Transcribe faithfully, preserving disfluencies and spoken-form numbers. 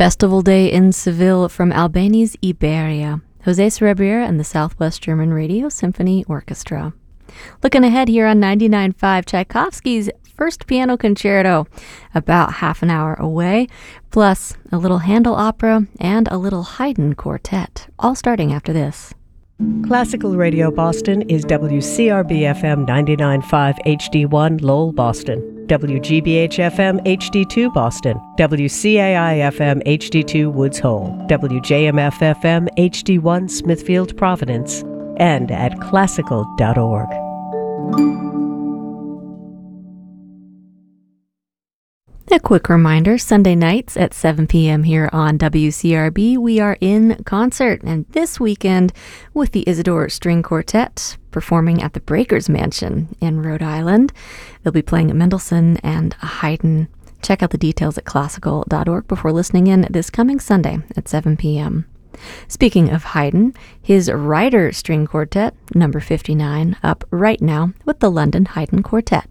Festival Day in Seville from Albéniz Iberia, Jose Cerebriera and the Southwest German Radio Symphony Orchestra. Looking ahead here on ninety-nine point five, Tchaikovsky's First Piano Concerto, about half an hour away, plus a little Handel opera and a little Haydn quartet, all starting after this. Classical Radio Boston is W C R B F M ninety-nine point five H D one Lowell, Boston, W G B H F M H D two Boston, W C A I F M H D two Woods Hole, W J M F F M H D one Smithfield, Providence, and at classical dot org. A quick reminder, Sunday nights at seven p.m. here on W C R B, we are in concert, and this weekend with the Isidore String Quartet performing at the Breakers Mansion in Rhode Island. They'll be playing Mendelssohn and Haydn. Check out the details at classical dot org before listening in this coming Sunday at seven p.m. Speaking of Haydn, his Rider String Quartet, number fifty-nine, up right now with the London Haydn Quartet.